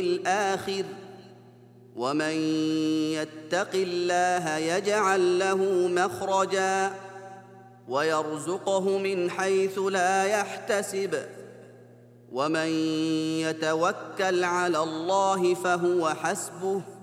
الآخر ومن يتق الله يجعل له مخرجا ويرزقه من حيث لا يحتسب ومن يتوكل على الله فهو حسبه